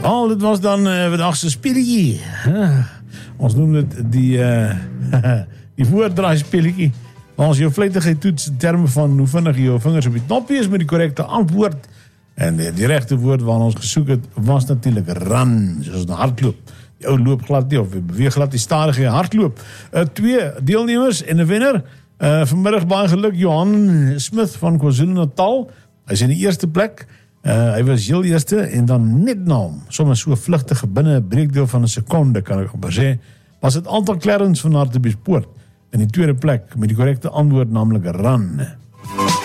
Al, dit was dan vandag se speletjie. Ons noem dit die voordraai speletjie. Ons jou vleitigheid toets in terme van hoe vinnig jou vingers op die knoppie is met die korrekte antwoord. En die regte woord waarna ons gesoek het, was natuurlik run, soos 'n hardloop. Die ou loop glad nie, of beweeg glad nie stadig, hardloop. 2 deelnemers en 'n wenner. Vanmiddag baie geluk, Johan Smith van KwaZulu-Natal. Hy is in die eerste plek. Hy was heel eerste en dan net na hom, sommer so vlugtige binne 'n breekdeel van 'n sekonde, kan ek amper sê, was dit Anton Clarence van Hartbeespoort in die tweede plek met die korrekte antwoord, naamlik run.